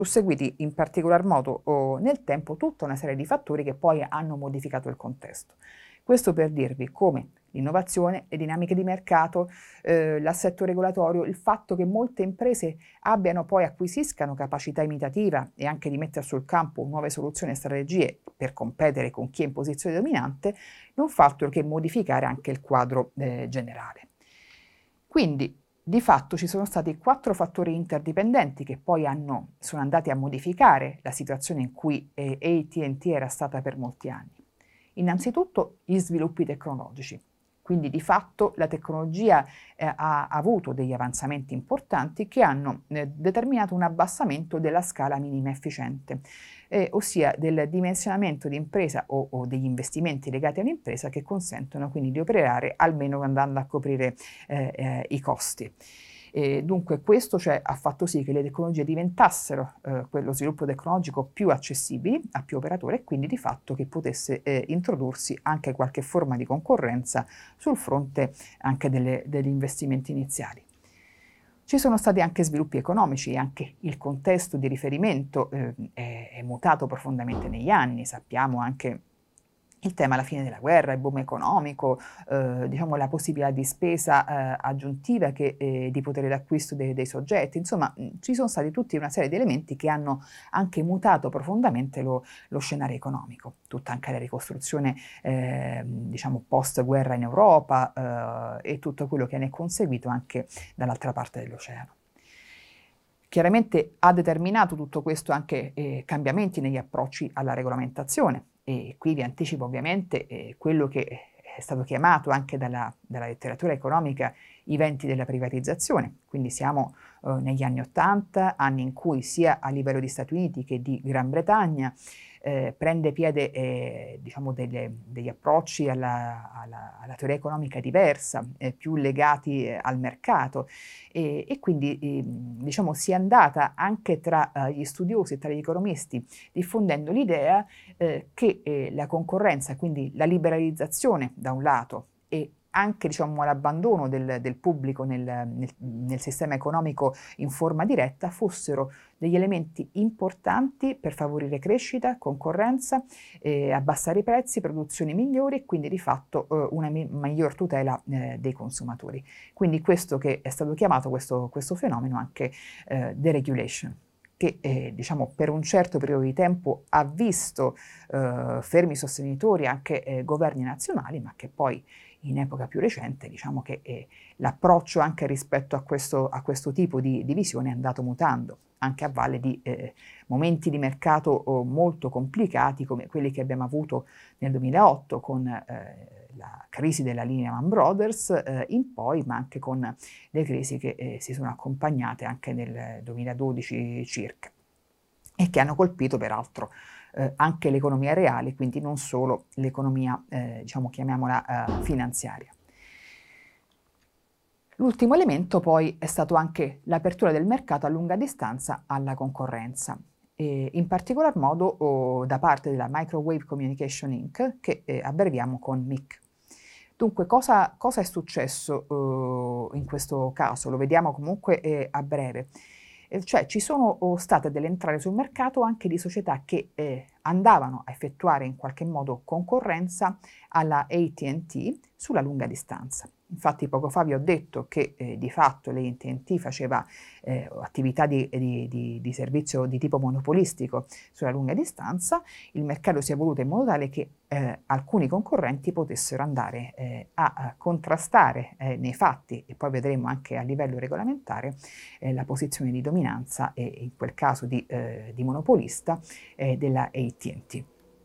susseguiti in particolar modo nel tempo tutta una serie di fattori che poi hanno modificato il contesto. Questo per dirvi come l'innovazione, le dinamiche di mercato, l'assetto regolatorio, il fatto che molte imprese acquisiscano capacità imitativa e anche di mettere sul campo nuove soluzioni e strategie per competere con chi è in posizione dominante, non fa altro che modificare anche il quadro generale. Quindi, di fatto ci sono stati 4 fattori interdipendenti che poi sono andati a modificare la situazione in cui AT&T era stata per molti anni. Innanzitutto gli sviluppi tecnologici. Quindi di fatto la tecnologia ha avuto degli avanzamenti importanti che hanno determinato un abbassamento della scala minima efficiente, ossia del dimensionamento di impresa o degli investimenti legati a un'impresa che consentono quindi di operare almeno andando a coprire i costi. Dunque questo ha fatto sì che le tecnologie diventassero lo sviluppo tecnologico più accessibili a più operatori e quindi di fatto che potesse introdursi anche qualche forma di concorrenza sul fronte anche degli investimenti iniziali. Ci sono stati anche sviluppi economici, anche il contesto di riferimento è mutato profondamente negli anni, sappiamo anche il tema alla fine della guerra, il boom economico, diciamo la possibilità di spesa aggiuntiva di potere d'acquisto dei soggetti, insomma ci sono stati tutta una serie di elementi che hanno anche mutato profondamente lo scenario economico, tutta anche la ricostruzione diciamo post guerra in Europa e tutto quello che ne è conseguito anche dall'altra parte dell'oceano. Chiaramente ha determinato tutto questo anche cambiamenti negli approcci alla regolamentazione e qui vi anticipo ovviamente quello che è stato chiamato anche dalla letteratura economica i venti della privatizzazione, quindi siamo negli anni '80, anni in cui sia a livello di Stati Uniti che di Gran Bretagna prende piede diciamo degli approcci alla teoria economica diversa, più legati al mercato e quindi diciamo si è andata anche tra gli studiosi e tra gli economisti diffondendo l'idea che la concorrenza, quindi la liberalizzazione da un lato e anche diciamo, l'abbandono del pubblico nel sistema economico in forma diretta fossero degli elementi importanti per favorire crescita, concorrenza, abbassare i prezzi, produzioni migliori e quindi di fatto una miglior tutela dei consumatori. Quindi questo che è stato chiamato questo fenomeno anche deregulation che diciamo per un certo periodo di tempo ha visto fermi sostenitori anche governi nazionali, ma che poi in epoca più recente diciamo che l'approccio anche rispetto a questo tipo di visione è andato mutando, anche a valle di momenti di mercato molto complicati come quelli che abbiamo avuto nel 2008 con la crisi della Lehman Brothers in poi, ma anche con le crisi che si sono accompagnate anche nel 2012 circa e che hanno colpito peraltro anche l'economia reale, quindi non solo l'economia, diciamo, chiamiamola finanziaria. L'ultimo elemento poi è stato anche l'apertura del mercato a lunga distanza alla concorrenza, in particolar modo da parte della Microwave Communication Inc., che abbreviamo con MIC. Dunque, cosa è successo in questo caso? Lo vediamo comunque a breve. Cioè ci sono state delle entrate sul mercato anche di società che andavano a effettuare in qualche modo concorrenza alla AT&T sulla lunga distanza. Infatti poco fa vi ho detto che di fatto l'AT&T faceva attività di servizio di tipo monopolistico sulla lunga distanza, il mercato si è evoluto in modo tale che alcuni concorrenti potessero andare a contrastare nei fatti e poi vedremo anche a livello regolamentare la posizione di dominanza e in quel caso di monopolista della AT&T.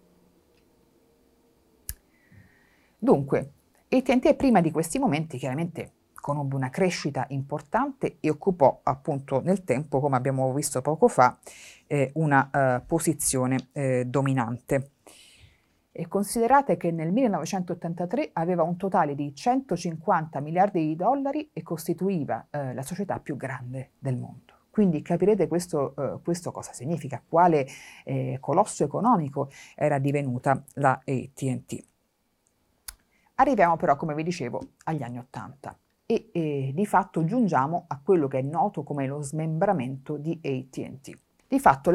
Dunque, AT&T prima di questi momenti chiaramente conobbe una crescita importante e occupò appunto nel tempo, come abbiamo visto poco fa, una posizione dominante. E considerate che nel 1983 aveva un totale di 150 miliardi di dollari e costituiva la società più grande del mondo. Quindi capirete questo cosa significa, quale colosso economico era divenuta la AT&T. Arriviamo però, come vi dicevo, agli anni '80 e di fatto giungiamo a quello che è noto come lo smembramento di AT&T. Di fatto